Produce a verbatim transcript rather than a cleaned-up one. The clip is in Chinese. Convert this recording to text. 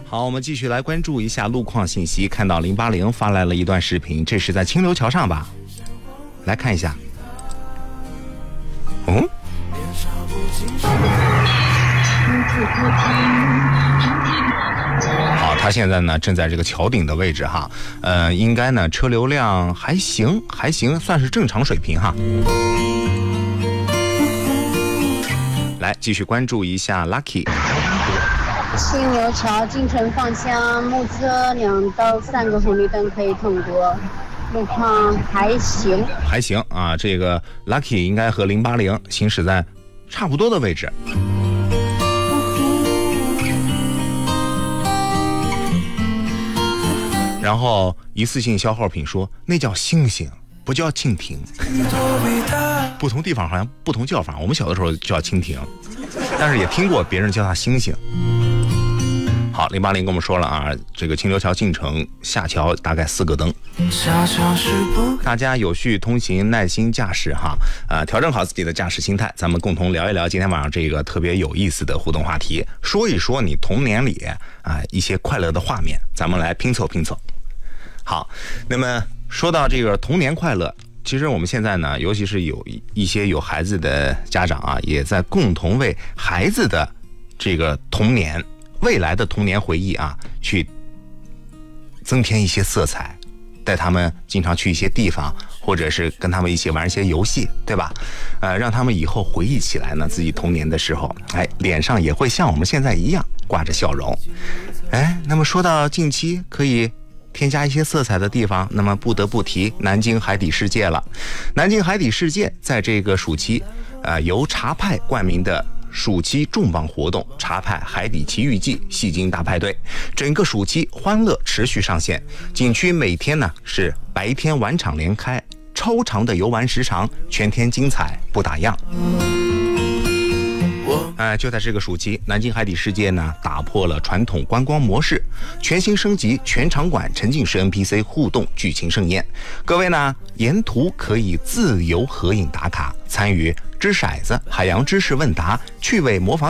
好，我们继续来关注一下路况信息。看到零八零发来了一段视频，这是在清流桥上吧？来看一下。嗯。好，他现在呢正在这个桥顶的位置哈，呃，应该呢车流量还行，还行，算是正常水平哈。来，继续关注一下 Lucky。 青牛桥进城方向，目测两到三个红绿灯可以通过，路况还行， 还行啊。这个 Lucky 应该和零八零行驶在差不多的位置。然后一次性消耗品说那叫星星，不叫蜻蜓。不同地方好像不同叫法，我们小的时候叫蜻蜓，但是也听过别人叫它星星。好，零八零跟我们说了啊，这个清流桥进城下桥大概四个灯，大家有序通行，耐心驾驶哈，啊，调整好自己的驾驶心态。咱们共同聊一聊今天晚上这个特别有意思的互动话题，说一说你童年里啊一些快乐的画面，咱们来拼凑拼凑。好，那么说到这个童年快乐，其实我们现在呢，尤其是有一些有孩子的家长啊，也在共同为孩子的这个童年。未来的童年回忆啊，去增添一些色彩，带他们经常去一些地方，或者是跟他们一起玩一些游戏，对吧？呃，让他们以后回忆起来呢，自己童年的时候，哎，脸上也会像我们现在一样挂着笑容。哎，那么说到近期可以添加一些色彩的地方，那么不得不提南京海底世界了。南京海底世界在这个暑期，呃，由茶派冠名的暑期重磅活动茶派海底奇遇记戏精大派对，整个暑期欢乐持续上线，景区每天呢是白天晚场连开，超长的游玩时长，全天精彩不打烊。呃，就在这个暑期，南京海底世界呢打破了传统观光模式，全新升级全场馆沉浸式 N P C 互动剧情盛宴。各位呢沿途可以自由合影打卡，参与掷骰子、海洋知识问答、趣味模仿